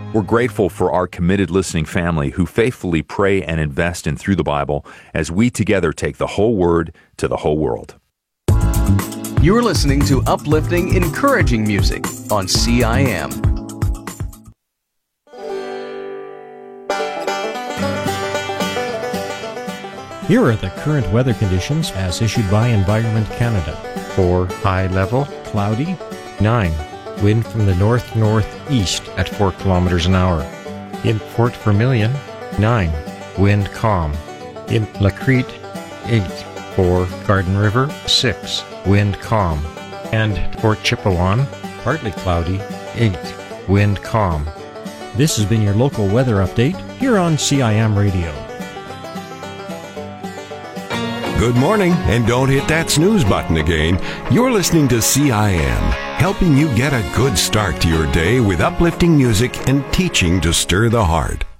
We're grateful for our committed listening family who faithfully pray and invest in Through the Bible as we together take the whole Word to the whole world. You're listening to uplifting, encouraging music on CIM. Here are the current weather conditions as issued by Environment Canada. For high level, Cloudy, 9. Wind from the north-northeast at 4 kilometers an hour. In Fort Vermilion, 9. Wind calm. In Lacrete, 8. For Garden River, 6. Wind calm. And Fort Chipewyan, partly cloudy, 8. Wind calm. This has been your local weather update here on CIM Radio. Good morning, and don't hit that snooze button again. You're listening to CIM, helping you get a good start to your day with uplifting music and teaching to stir the heart.